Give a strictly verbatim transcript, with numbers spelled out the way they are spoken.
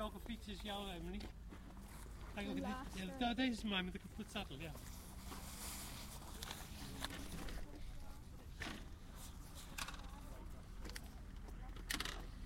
welke fiets is jouw, Emily? Kijk, De dit, laatste. ja, deze is mij met een kapot zadel, ja.